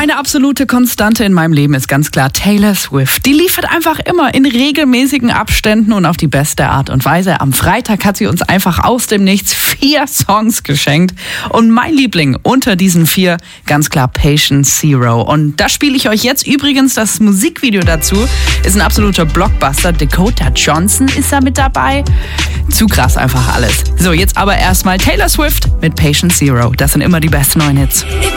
Eine absolute Konstante in meinem Leben ist ganz klar Taylor Swift. Die liefert einfach immer in regelmäßigen Abständen und auf die beste Art und Weise. Am Freitag hat sie uns einfach aus dem Nichts 4 Songs geschenkt. Und mein Liebling unter diesen 4, ganz klar Patient Zero. Und da spiele ich euch jetzt übrigens das Musikvideo dazu. Ist ein absoluter Blockbuster. Dakota Johnson ist da mit dabei. Zu krass einfach alles. So, jetzt aber erstmal Taylor Swift mit Patient Zero. Das sind immer die besten neuen Hits.